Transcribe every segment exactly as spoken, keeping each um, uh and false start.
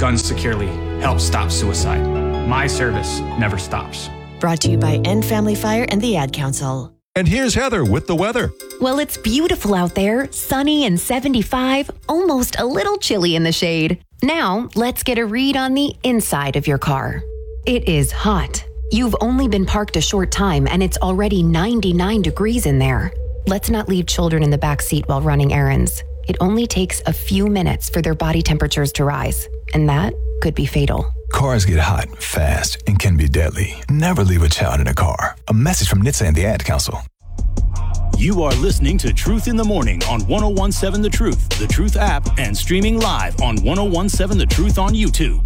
guns securely helps stop suicide. My service never stops. Brought to you by End Family Fire and the Ad Council. And here's Heather with the weather. Well, it's beautiful out there, sunny and seventy-five, almost a little chilly in the shade. Now, let's get a read on the inside of your car. It is hot. You've only been parked a short time and it's already ninety-nine degrees in there. Let's not leave children in the back seat while running errands. It only takes a few minutes for their body temperatures to rise, and that could be fatal. Cars get hot, fast, and can be deadly. Never leave a child in a car. A message from N H T S A and the Ad Council. You are listening to Truth in the Morning on one oh one point seven The Truth, The Truth app, and streaming live on one oh one point seven The Truth on YouTube.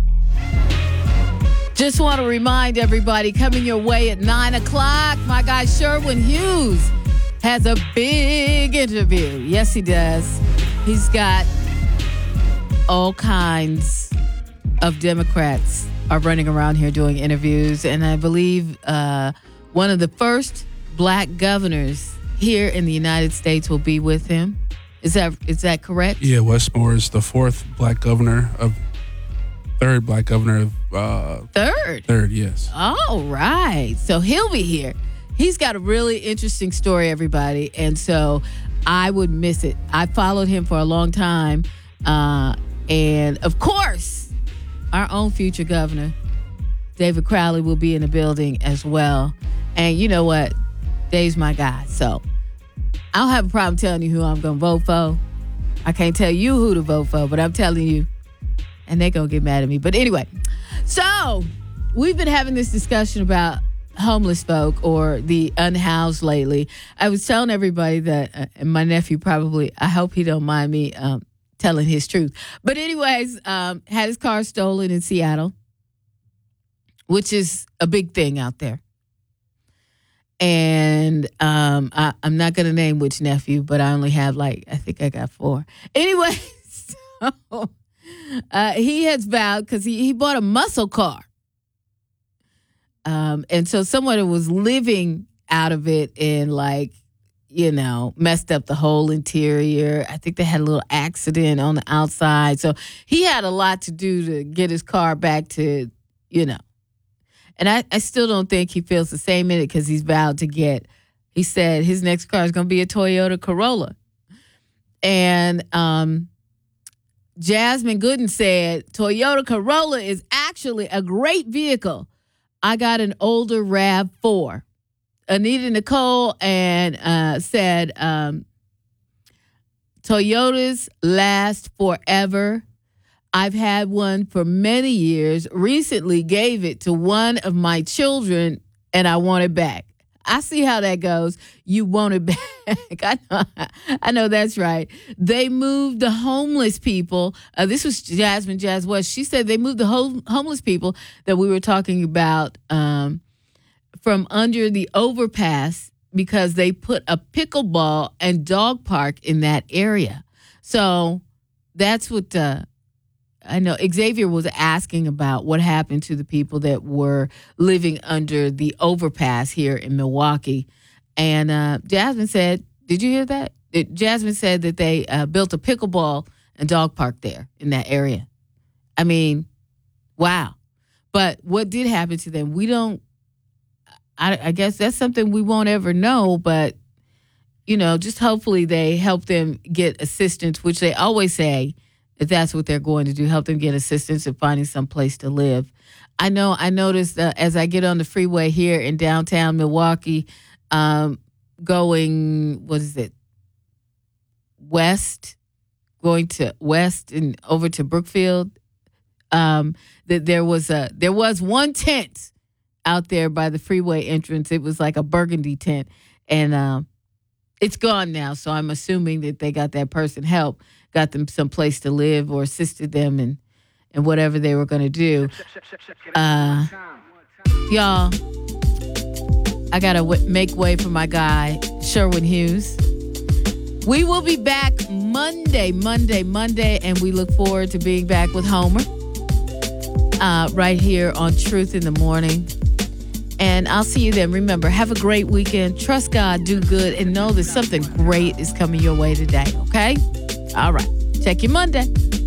Just want to remind everybody, coming your way at nine o'clock, my guy Sherwin Hughes has a big interview. Yes, he does. He's got all kinds of Democrats are running around here doing interviews, and I believe uh, one of the first black governors here in the United States will be with him. Is that is that correct? Yeah, Wes Moore is the fourth black governor of, third black governor of. Uh, third? Third, yes. All right. So he'll be here. He's got a really interesting story, everybody, and so I would miss it. I followed him for a long time, uh, and of course, our own future governor, David Crowley, will be in the building as well. And you know what? Dave's my guy, so I don't have a problem telling you who I'm going to vote for. I can't tell you who to vote for, but I'm telling you, and they're going to get mad at me. But anyway, so we've been having this discussion about homeless folk or the unhoused lately. I was telling everybody that, uh, and my nephew probably, I hope he don't mind me um, telling his truth. But anyways, um, had his car stolen in Seattle, which is a big thing out there. And um, I, I'm not going to name which nephew, but I only have like, I think I got four. Anyway, so uh, he has vowed, because he, he bought a muscle car. Um, and so someone was living out of it and like, you know, messed up the whole interior. I think they had a little accident on the outside. So he had a lot to do to get his car back to, you know. And I, I still don't think he feels the same in it because he's vowed to get, he said his next car is going to be a Toyota Corolla. And um, Jasmine Gooden said, Toyota Corolla is actually a great vehicle. I got an older RAV four. Anita Nicole and uh, said, um, Toyotas last forever. I've had one for many years. Recently gave it to one of my children, and I want it back. I see how that goes. You want it back. I know, I know that's right. They moved the homeless people. Uh, this was Jasmine Jazz West. She said they moved the ho- homeless people that we were talking about um, from under the overpass because they put a pickleball and dog park in that area. So that's what uh, I know. Xavier was asking about what happened to the people that were living under the overpass here in Milwaukee. And uh, Jasmine said, did you hear that? It, Jasmine said that they uh, built a pickleball and dog park there in that area. I mean, wow. But what did happen to them? We don't, I, I guess that's something we won't ever know, but, you know, just hopefully they help them get assistance, which they always say if that's what they're going to do, help them get assistance in finding some place to live. I know, I noticed uh, as I get on the freeway here in downtown Milwaukee, um, going, what is it, west, going to west and over to Brookfield, um, that there was a there was one tent out there by the freeway entrance. It was like a burgundy tent, and um, it's gone now. So I'm assuming that they got that person help, got them some place to live, or assisted them in in whatever they were going to do. Uh, y'all, I gotta w- make way for my guy Sherwin Hughes. We will be back Monday, Monday, Monday, and we look forward to being back with Homer. Uh, right here on Truth in the Morning. And I'll see you then. Remember, have a great weekend. Trust God, do good, and know that something great is coming your way today, okay? All right. Check you Monday.